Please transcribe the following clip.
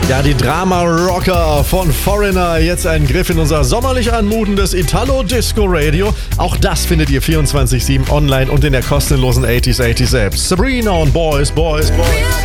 Ja, die Drama-Rocker von Foreigner. Jetzt ein Griff in unser sommerlich anmutendes Italo-Disco-Radio. Auch das findet ihr 24/7 online und in der kostenlosen 80s App. Sabrina und Boys, Boys, Boys.